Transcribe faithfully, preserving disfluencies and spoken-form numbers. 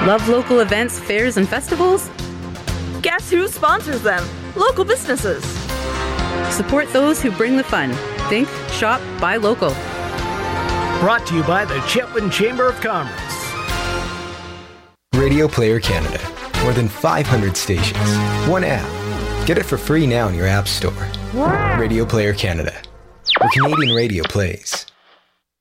Love local events, fairs, and festivals? Guess who sponsors them? Local businesses. Support those who bring the fun. Think, shop, buy local. Brought to you by the Chetwynd Chamber of Commerce. Radio Player Canada. More than five hundred stations. One app. Get it for free now in your app store. Radio Player Canada. Where Canadian radio plays.